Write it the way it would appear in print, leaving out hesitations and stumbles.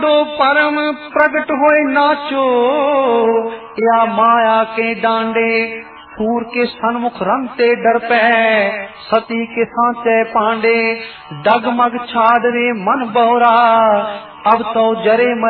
तो परम प्रगट होए नाचो, या माया के डांडे सूर के सन्मुख रंगते डर पे, सती के सांचे पांडे डगमग छाड़ रे मन बौरा, अब तो जरे